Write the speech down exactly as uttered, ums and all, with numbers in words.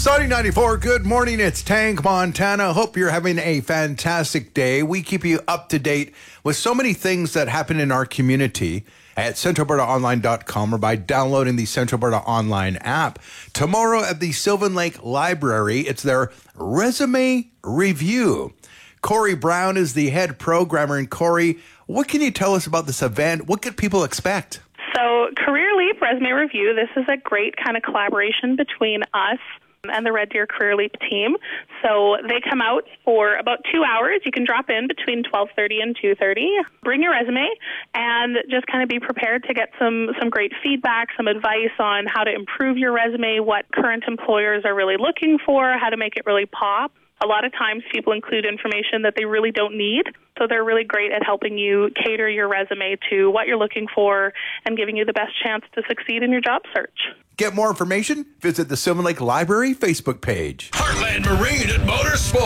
Sunny ninety-four, good morning. It's Tank Montana. Hope you're having a fantastic day. We keep you up to date with so many things that happen in our community at central alberta online dot com or by downloading the Central Alberta Online app. Tomorrow at the Sylvan Lake Library, it's their resume review. Corey Brown is the head programmer. And Corey, what can you tell us about this event? What could people expect? So Career Leap Resume Review, this is a great kind of collaboration between us and the Red Deer Career Leap team. So they come out for about two hours. You can drop in between twelve thirty and two thirty. Bring your resume and just kind of be prepared to get some, some great feedback, some advice on how to improve your resume, what current employers are really looking for, how to make it really pop. A lot of times people include information that they really don't need, so they're really great at helping you cater your resume to what you're looking for and giving you the best chance to succeed in your job search. Get more information? Visit the Sylvan Lake Library Facebook page. Heartland Marine and Motorsport.